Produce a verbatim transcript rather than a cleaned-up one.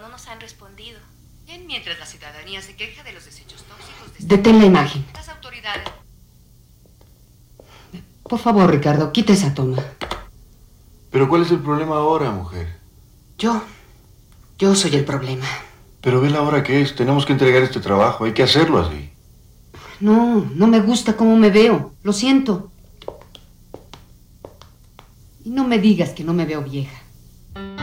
nos han respondido. Bien, mientras la ciudadanía se queja de los desechos tóxicos de... Detén la imagen. Las autoridades... Por favor, Ricardo, quita esa toma. ¿Pero cuál es el problema ahora, mujer? Yo, yo soy el problema. Pero ve la hora que es. Tenemos que entregar este trabajo. Hay que hacerlo así. No, no me gusta cómo me veo. Lo siento. Y no me digas que no me veo vieja.